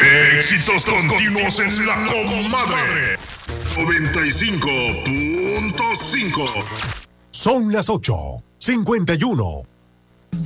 Éxitos continuos en la comadre. 95.5. Son las 8:51.